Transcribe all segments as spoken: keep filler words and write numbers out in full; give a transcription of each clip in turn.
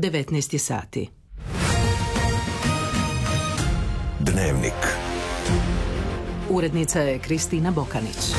devetnaest sati. Dnevnik. Urednica je Kristina Bokanić.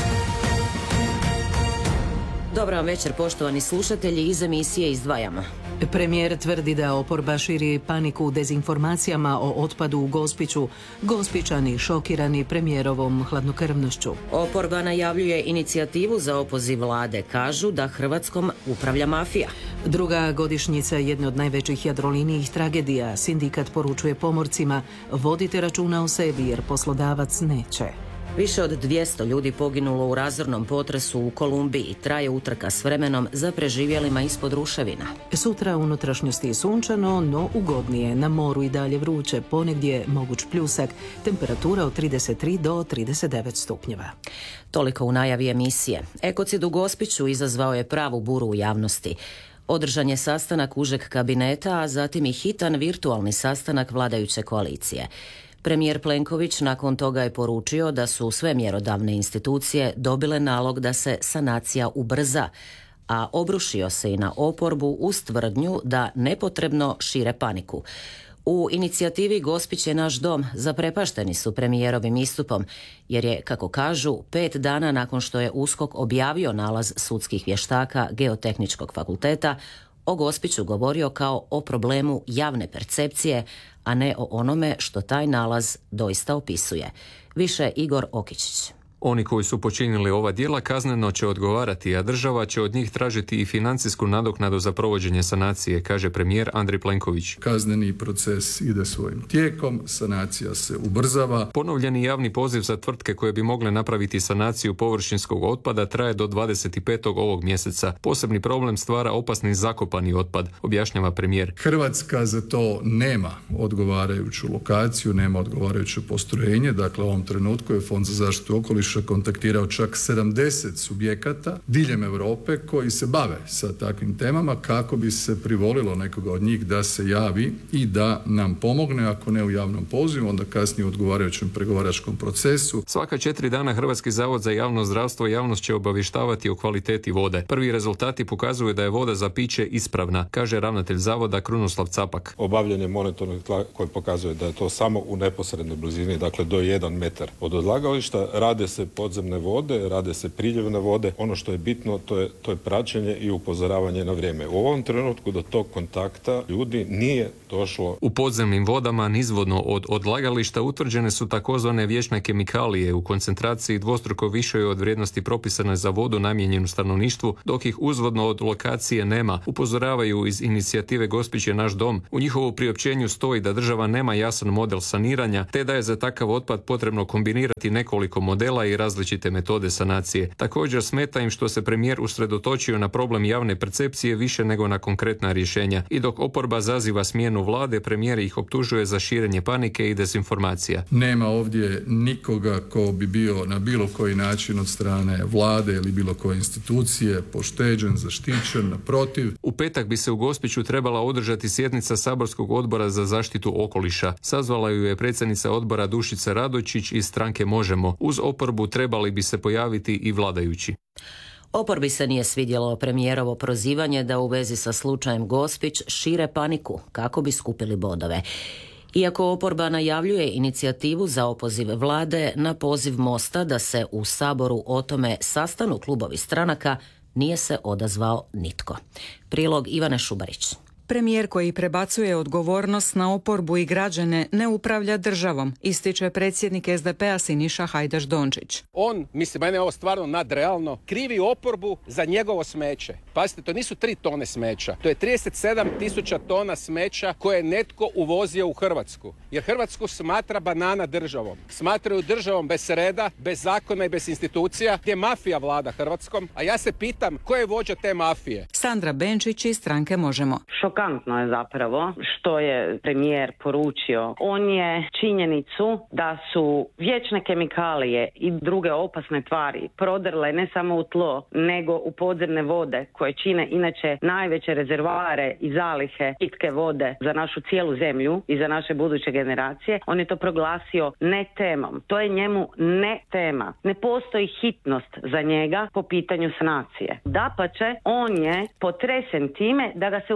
Dobar vam večer, poštovani slušatelji, iz emisije Izdvajamo. Premijer tvrdi da oporba širi paniku dezinformacijama o otpadu u Gospiću. Gospićani šokirani premijerovom hladnokrvnošću. Oporba najavljuje inicijativu za opoziv vlade. Kažu da Hrvatskom upravlja mafija. Druga godišnjica jedne od najvećih jadrolinijih tragedija. Sindikat poručuje pomorcima: vodite računa o sebi jer poslodavac neće. Više od dvjesto ljudi poginulo u razornom potresu u Kolumbiji. Traje utrka s vremenom za preživjelima ispod ruševina. Sutra unutrašnjosti sunčano, no ugodnije. Na moru i dalje vruće, ponegdje moguć pljusak. Temperatura od trideset tri do trideset devet stupnjeva. Toliko u najavi emisije. Ekocid u Gospiću izazvao je pravu buru u javnosti. Održan je sastanak užeg kabineta, a zatim i hitan virtualni sastanak vladajuće koalicije. Premijer Plenković nakon toga je poručio da su sve mjerodavne institucije dobile nalog da se sanacija ubrza, a obrušio se i na oporbu uz tvrdnju da nepotrebno šire paniku. U inicijativi Gospić je naš dom zaprepašteni su premijerovim istupom, jer je, kako kažu, pet dana nakon što je USKOK objavio nalaz sudskih vještaka Geotehničkog fakulteta, o Gospiću govorio kao o problemu javne percepcije, a ne o onome što taj nalaz doista opisuje. Više Igor Okičić. Oni koji su počinili ova djela kazneno će odgovarati, a država će od njih tražiti i financijsku nadoknadu za provođenje sanacije, kaže premijer Andrej Plenković. Kazneni proces ide svojim tijekom, sanacija se ubrzava. Ponovljeni javni poziv za tvrtke koje bi mogle napraviti sanaciju površinskog otpada traje do dvadeset petog ovog mjeseca. Posebni problem stvara opasni zakopani otpad, objašnjava premijer. Hrvatska za to nema odgovarajuću lokaciju, nema odgovarajuće postrojenje. Dakle, u ovom trenutku je Fond za zaštitu okoliša kontaktirao čak sedamdeset subjekata diljem Europe koji se bave sa takvim temama kako bi se privolilo nekoga od njih da se javi i da nam pomogne, ako ne u javnom pozivu, onda kasnije u odgovarajućem pregovaračkom procesu. Svaka četiri dana Hrvatski zavod za javno zdravstvo javnost će obavještavati o kvaliteti vode. Prvi rezultati pokazuju da je voda za piće ispravna, kaže ravnatelj zavoda Krunoslav Capak. Obavljen je monitoring tla koji pokazuje da je to samo u neposrednoj blizini, dakle do jedan metar od odlagališta. Rade se podzemne vode, rade se priljevne vode. Ono što je bitno, to je, to je praćenje i upozoravanje na vrijeme. U ovom trenutku do tog kontakta ljudi nije došlo. U podzemnim vodama nizvodno od odlagališta utvrđene su takozvane vječne kemikalije u koncentraciji dvostruko višoj od vrijednosti propisane za vodu namijenjenu stanovništvu, dok ih uzvodno od lokacije nema, upozoravaju iz inicijative Gospić je naš dom. U njihovu priopćenju stoji da država nema jasan model saniranja, te da je za takav otpad potrebno kombinirati nekoliko modela i različite metode sanacije. Također smeta im što se premijer usredotočio na problem javne percepcije više nego na konkretna rješenja. I dok oporba zaziva smjenu vlade, premijer ih optužuje za širenje panike i dezinformacija. Nema ovdje nikoga ko bi bio na bilo koji način od strane vlade ili bilo koje institucije pošteđen, zaštićen, naprotiv. U petak bi se u Gospiću trebala održati sjednica saborskog odbora za zaštitu okoliša. Sazvala ju je predsjednica odbora Dušica Radočić iz stranke Možemo. Uz oporbu trebali bi se pojaviti i vladajući. Oporbi se nije svidjelo premijerovo prozivanje da u vezi sa slučajem Gospić šire paniku kako bi skupili bodove. Iako oporba najavljuje inicijativu za opoziv vlade, na poziv Mosta da se u Saboru o tome sastanu klubovi stranaka, nije se odazvao nitko. Prilog Ivane Šubarić. Premijer koji prebacuje odgovornost na oporbu i građane ne upravlja državom, ističe predsjednik es de pe a Siniša Hajdaš Dončić. On, mislim, mene je ovo stvarno nadrealno, krivi oporbu za njegovo smeće. Pazite, to nisu tri tone smeća, to je trideset sedam tisuća tona smeća koje je netko uvozio u Hrvatsku. Jer Hrvatsku smatra banana državom. Smatraju državom bez reda, bez zakona i bez institucija, gdje mafija vlada Hrvatskom. A ja se pitam, ko je vođa te mafije? Sandra Benčić iz stranke Možemo. Šokantno je zapravo što je premijer poručio. On je činjenicu da su vječne kemikalije i druge opasne tvari prodrle ne samo u tlo, nego u podzemne vode koje čine inače najveće rezervoare i zalihe pitke vode za našu cijelu zemlju i za naše buduće generacije. On je to proglasio ne temom. To je njemu ne tema. Ne postoji hitnost za njega po pitanju sanacije. Dapače, on je potresen time da ga se uznemirava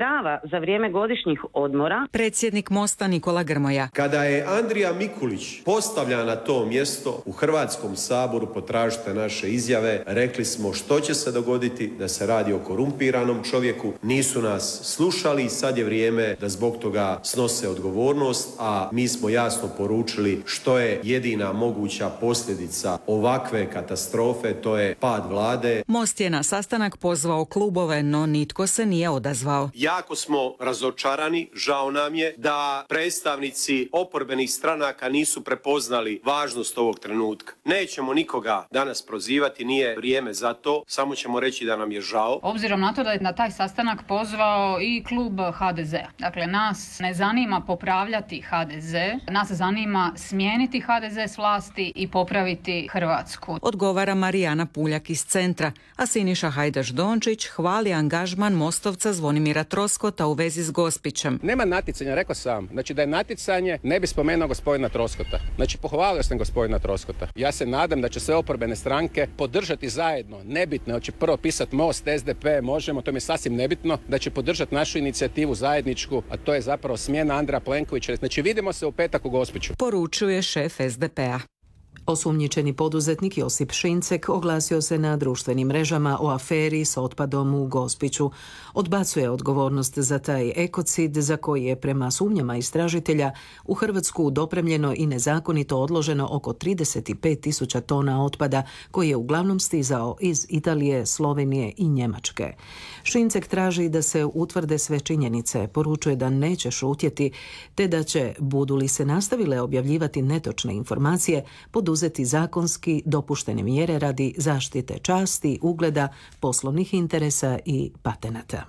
prava za vrijeme godišnjih odmora. Predsjednik Mosta Nikola Grmoja. Kada je Andrija Mikulić postavljan na to mjesto u Hrvatskom saboru, potražite naše izjave, rekli smo što će se dogoditi, da se radi o korumpiranom čovjeku, nisu nas slušali i sad je vrijeme da zbog toga snose odgovornost, a mi smo jasno poručili što je jedina moguća posljedica ovakve katastrofe, to je pad vlade. Most je na sastanak pozvao klubove, no nitko se nije odazvao. Jako smo razočarani, žao nam je da predstavnici oporbenih stranaka nisu prepoznali važnost ovog trenutka. Nećemo nikoga danas prozivati, nije vrijeme za to, samo ćemo reći da nam je žao. Obzirom na to da je na taj sastanak pozvao i klub ha de zea. Dakle, nas ne zanima popravljati ha de ze, nas zanima smijeniti ha de ze s vlasti i popraviti Hrvatsku. Odgovara Marijana Puljak iz Centra, a Siniša Hajdaš Dončić hvali angažman Mostovca Zvonimira Troskota u vezi s Gospićem. Nema natjecanja, rekao sam. Znači da je natjecanje, ne bi spomenuo gospodina Troskota. Znači pohvalio sam gospodina Troskota. Ja se nadam da će sve oporbene stranke podržati zajedno, nebitno, hoće prvo pisati Most, es de pe, Možemo, to mi je sasvim nebitno, da će podržati našu inicijativu zajedničku, a to je zapravo smjena Andreja Plenkovića. Znači vidimo se u petak u Gospiću. Poručuje šef es de pe a. Osumnjičeni poduzetnik Josip Šincek oglasio se na društvenim mrežama o aferi s otpadom u Gospiću. Odbacuje odgovornost za taj ekocid za koji je prema sumnjama istražitelja u Hrvatsku dopremljeno i nezakonito odloženo oko trideset pet tisuća tona otpada koji je uglavnom stizao iz Italije, Slovenije i Njemačke. Šincek traži da se utvrde sve činjenice, poručuje da neće šutjeti, te da će, budu li se nastavile objavljivati netočne informacije, poduzeti zakonski dopuštene mjere radi zaštite časti, ugleda, poslovnih interesa i patenata.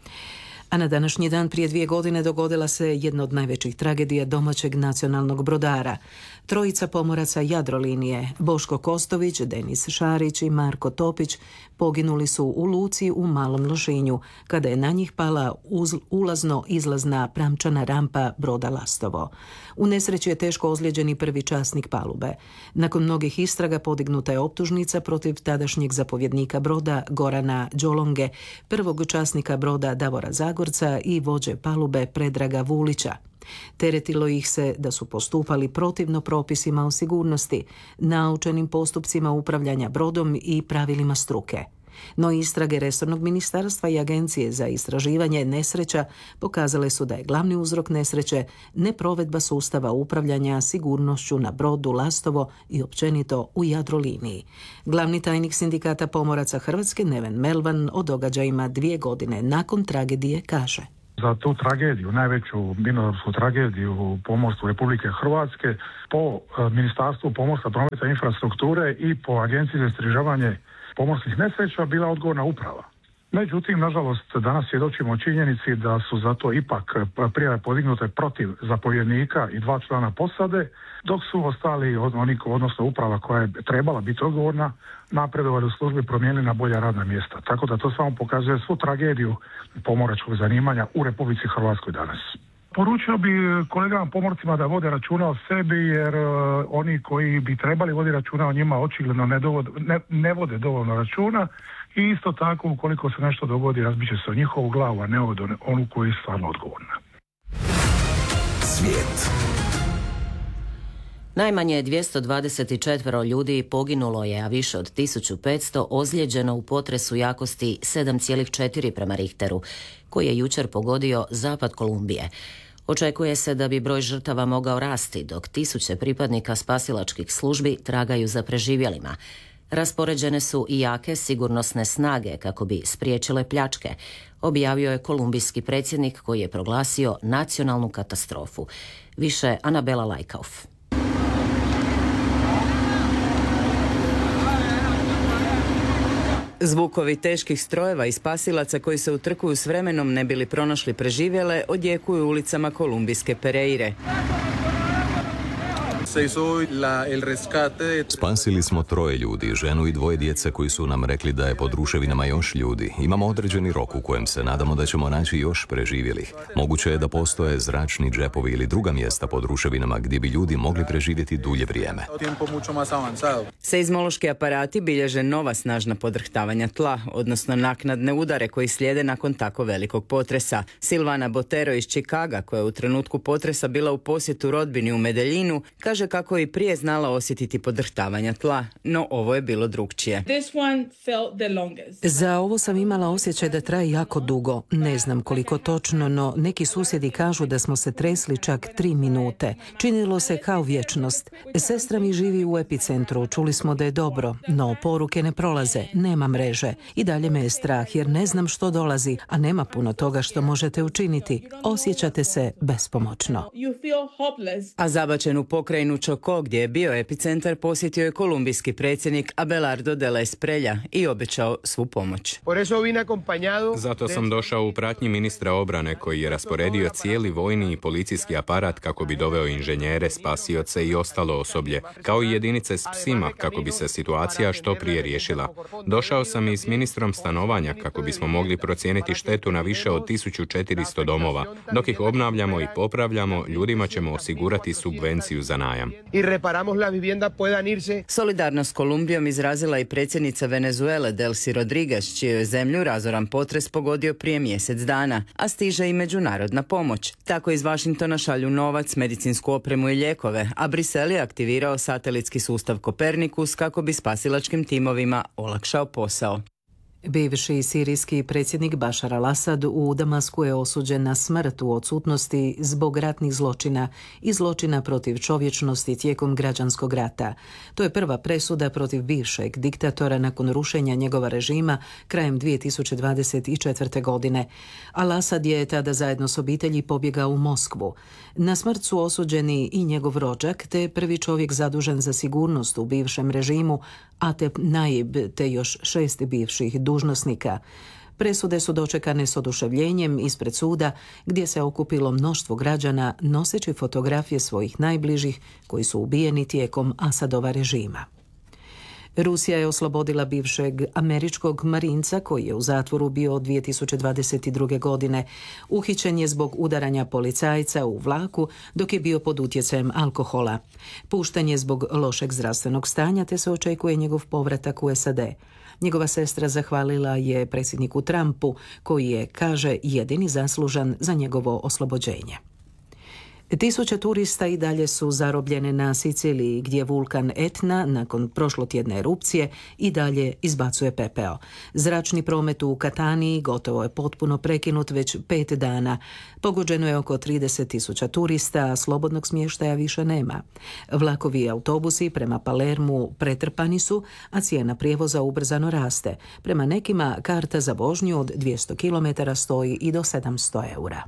A na današnji dan prije dvije godine dogodila se jedna od najvećih tragedija domaćeg nacionalnog brodara. Trojica pomoraca Jadrolinije, Boško Kostović, Denis Šarić i Marko Topić, poginuli su u luci u Malom Lošinju, kada je na njih pala uz, ulazno-izlazna pramčana rampa broda Lastovo. U nesreći je teško ozlijeđeni prvi časnik palube. Nakon mnogih istraga podignuta je optužnica protiv tadašnjeg zapovjednika broda Gorana Đolonge, prvog časnika broda Davora Zagorca i vođe palube Predraga Vulića. Teretilo ih se da su postupali protivno propisima o sigurnosti, naučenim postupcima upravljanja brodom i pravilima struke. No istrage resornog ministarstva i Agencije za istraživanje nesreća pokazale su da je glavni uzrok nesreće neprovedba sustava upravljanja sigurnošću na brodu Lastovo i općenito u Jadroliniji. Glavni tajnik sindikata pomoraca Hrvatske Neven Melvan o događajima dvije godine nakon tragedije kaže: Za tu tragediju, najveću mirnodopsku tragediju u pomorstvu Republike Hrvatske, po Ministarstvu pomorstva, prometa i infrastrukture i po Agenciji za istraživanje pomorskih nesreća bila odgovorna uprava. Međutim, nažalost, danas svjedočimo činjenici da su zato ipak prijave podignute protiv zapovjednika i dva člana posade, dok su ostali oni, odnosno uprava koja je trebala biti odgovorna, napredovali u službi, promijenili na bolja radna mjesta. Tako da to samo pokazuje svu tragediju pomoračkog zanimanja u Republici Hrvatskoj danas. Poručio bi kolegama pomorcima da vode računa o sebi, jer uh, oni koji bi trebali voditi računa o njima očigledno ne, dovod, ne, ne vode dovoljno računa i isto tako ukoliko se nešto dogodi razbiće se o njihovu glavu, a ne od onu koji je stvarno odgovorna. Svijet. Najmanje dvjesto dvadeset četiri ljudi poginulo je, a više od tisuću petsto ozlijeđeno u potresu jakosti sedam zarez četiri prema Richteru, koji je jučer pogodio zapad Kolumbije. Očekuje se da bi broj žrtava mogao rasti, dok tisuće pripadnika spasilačkih službi tragaju za preživjelima. Raspoređene su i jake sigurnosne snage kako bi spriječile pljačke, objavio je kolumbijski predsjednik koji je proglasio nacionalnu katastrofu. Više Anabela Lajkauf. Zvukovi teških strojeva i spasilaca koji se utrkuju s vremenom ne bili pronašli preživjele odjekuju ulicama kolumbijske Pereire. Spasili smo troje ljudi, ženu i dvoje djece koji su nam rekli da je pod ruševinama još ljudi. Imamo određeni rok u kojem se nadamo da ćemo naći još preživjelih. Moguće je da postoje zračni džepovi ili druga mjesta pod ruševinama gdje bi ljudi mogli preživjeti dulje vrijeme. Seizmološki aparati bilježe nova snažna podrhtavanja tla, odnosno naknadne udare koji slijede nakon tako velikog potresa. Silvana Botero iz Chicaga, koja je u trenutku potresa bila u posjetu rodbini u Medeljinu, kaže kako je i prije znala osjetiti podrhtavanja tla, no ovo je bilo drukčije. Za ovo sam imala osjećaj da traje jako dugo. Ne znam koliko točno, no neki susjedi kažu da smo se tresli čak tri minute. Činilo se kao vječnost. Sestra mi živi u epicentru, čuli smo da je dobro, no poruke ne prolaze, nema mreže. I dalje me je strah jer ne znam što dolazi, a nema puno toga što možete učiniti. Osjećate se bespomoćno. A zabačenu pokrajinu Chocó, gdje je bio epicentar, posjetio je kolumbijski predsjednik Abelardo de la Esprella i obećao svu pomoć. Zato sam došao u pratnji ministra obrane koji je rasporedio cijeli vojni i policijski aparat kako bi doveo inženjere, spasioce i ostalo osoblje, kao i jedinice s psima kako bi se situacija što prije riješila. Došao sam i s ministrom stanovanja kako bismo mogli procijeniti štetu na više od tisuću četiristo domova. Dok ih obnavljamo i popravljamo, ljudima ćemo osigurati subvenciju za najam. Solidarnost s Kolumbijom izrazila i predsjednica Venezuele Delcy Rodriguez, čiju je zemlju razoran potres pogodio prije mjesec dana, a stiže i međunarodna pomoć. Tako iz Washingtona šalju novac, medicinsku opremu i lijekove, a Brisel je aktivirao satelitski sustav Kopernikus kako bi spasilačkim timovima olakšao posao. Bivši sirijski predsjednik Bašar al-Asad u Damasku je osuđen na smrt u odsutnosti zbog ratnih zločina i zločina protiv čovječnosti tijekom građanskog rata. To je prva presuda protiv bivšeg diktatora nakon rušenja njegova režima krajem dvije tisuće dvadeset četvrte. godine. Al-Asad je tada zajedno s obitelji pobjegao u Moskvu. Na smrt su osuđeni i njegov rođak, te prvi čovjek zadužen za sigurnost u bivšem režimu, Atep Naib, te još šest bivših dužnosnika. Presude su dočekane s oduševljenjem ispred suda, gdje se okupilo mnoštvo građana noseći fotografije svojih najbližih koji su ubijeni tijekom Asadova režima. Rusija je oslobodila bivšeg američkog marinca koji je u zatvoru bio od dvije tisuće dvadeset druge. godine. Uhićen je zbog udaranja policajca u vlaku dok je bio pod utjecajem alkohola. Pušten je zbog lošeg zdravstvenog stanja te se očekuje njegov povratak u S A D. Njegova sestra zahvalila je predsjedniku Trumpu koji je, kaže, jedini zaslužan za njegovo oslobođenje. Tisuće turista i dalje su zarobljene na Siciliji, gdje vulkan Etna, nakon prošlotjedne erupcije, i dalje izbacuje pepeo. Zračni promet u Kataniji gotovo je potpuno prekinut već pet dana. Pogođeno je oko trideset tisuća turista, a slobodnog smještaja više nema. Vlakovi i autobusi prema Palermu pretrpani su, a cijena prijevoza ubrzano raste. Prema nekima, karta za vožnju od dvjesto kilometara stoji i do sedamsto eura.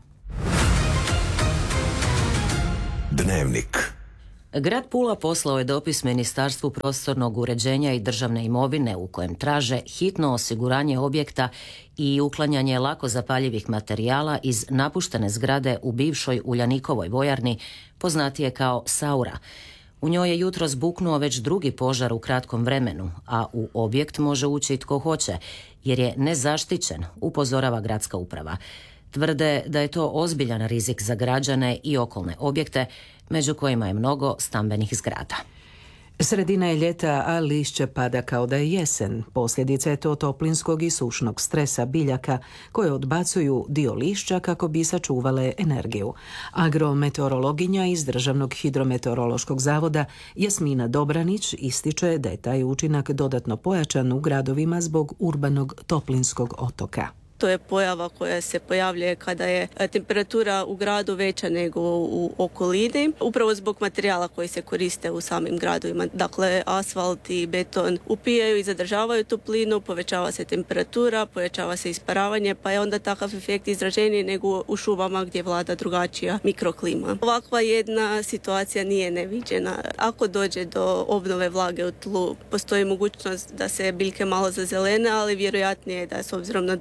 Dnevnik. Grad Pula poslao je dopis Ministarstvu prostornog uređenja i državne imovine u kojem traže hitno osiguranje objekta i uklanjanje lako zapaljivih materijala iz napuštene zgrade u bivšoj Uljanikovoj vojarni, poznatije kao Saura. U njoj je jutros buknuo već drugi požar u kratkom vremenu, a u objekt može ući tko hoće, jer je nezaštićen, upozorava gradska uprava. Tvrde da je to ozbiljan rizik za građane i okolne objekte, među kojima je mnogo stambenih zgrada. Sredina je ljeta, a lišće pada kao da je jesen. Posljedica je to toplinskog i sušnog stresa biljaka koje odbacuju dio lišća kako bi sačuvale energiju. Agrometeorologinja iz Državnog hidrometeorološkog zavoda Jasmina Dobranić ističe da je taj učinak dodatno pojačan u gradovima zbog urbanog toplinskog otoka. To je pojava koja se pojavljuje kada je temperatura u gradu veća nego u okolini, upravo zbog materijala koji se koriste u samim gradovima. Dakle, asfalt i beton upijaju i zadržavaju toplinu, povećava se temperatura, povećava se isparavanje, pa je onda takav efekt izraženiji nego u šumama gdje vlada drugačija mikroklima. Ovakva jedna situacija nije neviđena. Ako dođe do obnove vlage u tlu, postoji mogućnost da se biljke malo zazelene, ali vjerojatnije je da s obzirom na doba godine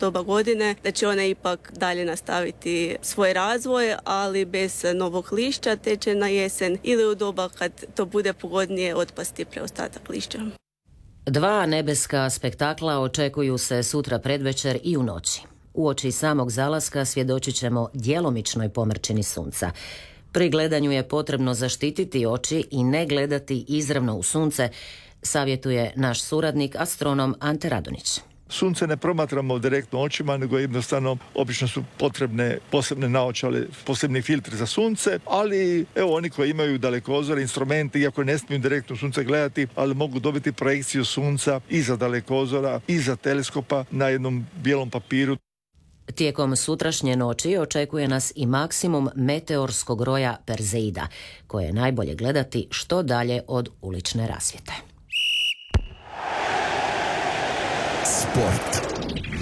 godine, da će one ipak dalje nastaviti svoj razvoj, ali bez novog lišća, te će na jesen ili u doba kad to bude pogodnije otpasti preostatak lišća. Dva nebeska spektakla očekuju se sutra predvečer i u noći. Uoči samog zalaska svjedočit ćemo djelomičnoj pomrčini sunca. Pri gledanju je potrebno zaštititi oči i ne gledati izravno u sunce, savjetuje naš suradnik astronom Ante Radonić. Sunce ne promatramo direktno očima, nego jednostavno obično su potrebne posebne naočale, posebni filtri za sunce, ali evo oni koji imaju dalekozore, instrumente, iako ne smiju direktno sunce gledati, ali mogu dobiti projekciju sunca iza dalekozora, iza teleskopa na jednom bijelom papiru. Tijekom sutrašnje noći očekuje nas i maksimum meteorskog roja Perzeida, koje je najbolje gledati što dalje od ulične rasvjete. Sport.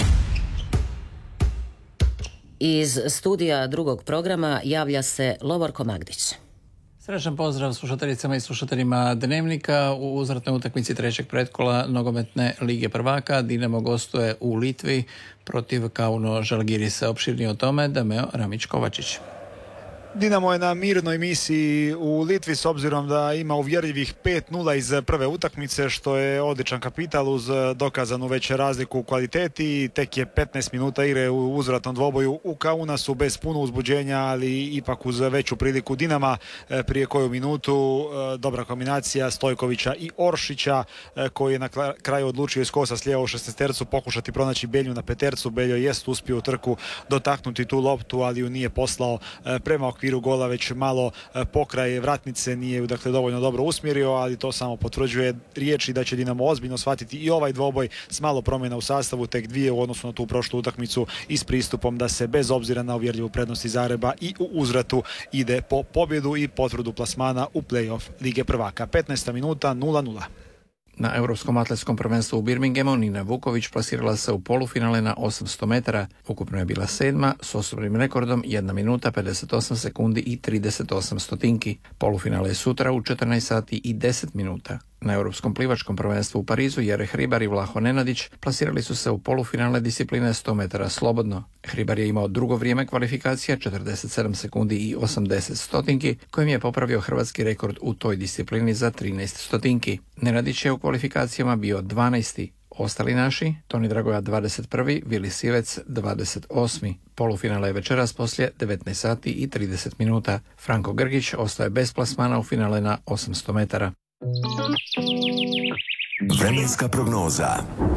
Iz studija drugog programa javlja se Lovorko Magdić. Srećan pozdrav slušateljicama i slušateljima Dnevnika. U uzvratnoj utakmici trećeg pretkola nogometne lige prvaka Dinamo gostuje u Litvi protiv Kauno Žalgirisa. Opširnije o tome Dameo Ramić-Kovačić. Dinamo je na mirnoj misiji u Litvi s obzirom da ima uvjerljivih pet nula iz prve utakmice, što je odličan kapital uz dokazanu već razliku u kvaliteti. Tek je petnaest minuta igre u uzvratnom dvoboju u Kaunasu bez puno uzbuđenja, ali ipak uz veću priliku Dinama. Prije koju minutu dobra kombinacija Stojkovića i Oršića, koji je na kraju odlučio iz kosa s lijevo u šesnaestercu pokušati pronaći Belju na petercu. Beljo jest uspio u trku dotaknuti tu loptu, ali ju nije poslao prema okviru gola, već malo pokraj vratnice, nije dakle dovoljno dobro usmjerio, ali to samo potvrđuje riječi da će Dinamo ozbiljno shvatiti i ovaj dvoboj s malo promjena u sastavu, tek dvije u odnosu na tu prošlu utakmicu i s pristupom da se bez obzira na uvjerljivu prednost iz Zagreba i u uzvratu ide po pobjedu i potvrdu plasmana u play-off Lige prvaka. petnaesta minuta, nula nula. Na Europskom atletskom prvenstvu u Birminghamu Nina Vuković plasirala se u polufinale na osamsto metara. Ukupno je bila sedma s osobnim rekordom jedna minuta pedeset osam sekundi i trideset osam stotinki. Polufinale je sutra u četrnaest sati i deset minuta. Na Europskom plivačkom prvenstvu u Parizu Jereh Hribar i Vlaho Nenadić plasirali su se u polufinale discipline sto metara slobodno. Hribar je imao drugo vrijeme kvalifikacija četrdeset sedam sekundi i osamdeset stotinki, kojim je popravio hrvatski rekord u toj disciplini za trinaest stotinki. Nenadić je u kvalifikacijama bio dvanaesti. Ostali naši, Toni Dragoja dvadeset prvi, Vili Sivec dvadeset osmi. Polufinale je večeras poslije devetnaest sati i trideset minuta. Franko Grgić ostaje bez plasmana u finale na osamsto metara. Vremenska prognoza.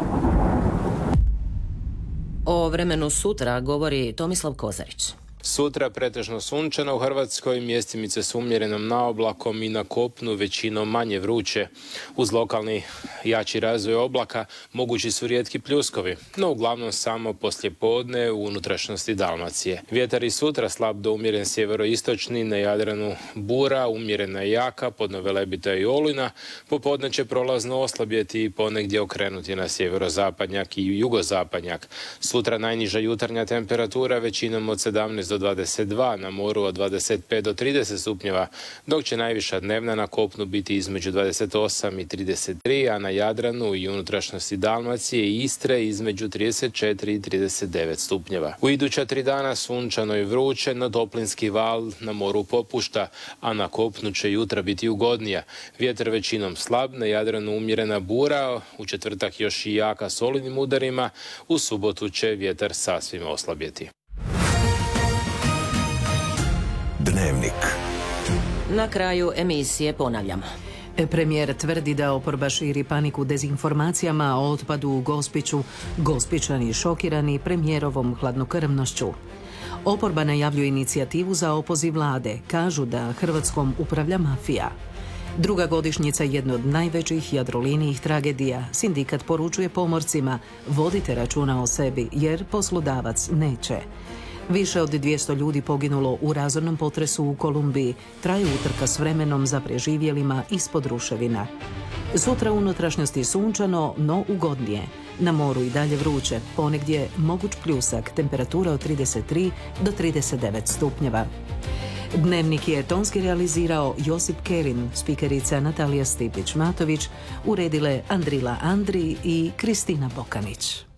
O vremenu sutra govori Tomislav Kozarić. Sutra pretežno sunčano u Hrvatskoj, mjestimice s umjerenom naoblakom i na kopnu većinom manje vruće. Uz lokalni jači razvoj oblaka mogući su rijetki pljuskovi, no uglavnom samo poslijepodne u unutrašnjosti Dalmacije. Vjetar i sutra slab do umjeren sjeveroistočni, na Jadranu bura, umjerena i jaka, pod Velebita i Olina. Popodne će prolazno oslabjeti i ponegdje okrenuti na sjeverozapadnjak i jugozapadnjak. Sutra najniža jutarnja temperatura većinom od sedamnaest do dvadeset dva, na moru od dvadeset pet do trideset stupnjeva, dok će najviša dnevna na kopnu biti između dvadeset osam i trideset tri, a na Jadranu i unutrašnjosti Dalmacije i Istre između trideset četiri i trideset devet stupnjeva. U iduća tri dana sunčano i vruće, no toplinski val na moru popušta, a na kopnu će jutra biti ugodnija. Vjetar većinom slab, na Jadranu umjerena bura, u četvrtak još i jaka s olujnim udarima, u subotu će vjetar sasvim oslabjeti. Dnevnik. Na kraju emisije ponavljamo. Premijer tvrdi da oporba širi paniku dezinformacijama o otpadu u Gospiću, Gospićani šokirani premijerovom hladnokrvnošću. Oporba najavljuje inicijativu za opoziv vlade, kažu da Hrvatskom upravlja mafija. Druga godišnjica jedne od najvećih jadrolinijih tragedija. Sindikat poručuje pomorcima, vodite računa o sebi jer poslodavac neće. Više od dvjesto ljudi poginulo u razornom potresu u Kolumbiji. Traje utrka s vremenom za preživjelima ispod ruševina. Sutra u unutrašnjosti sunčano, no ugodnije. Na moru i dalje vruće, ponegdje moguć pljusak, temperatura od trideset tri do trideset devet stupnjeva. Dnevnik je tonski realizirao Josip Kerin, spikerica Natalija Stipić-Matović, uredile Andrila Andri i Kristina Bokanić.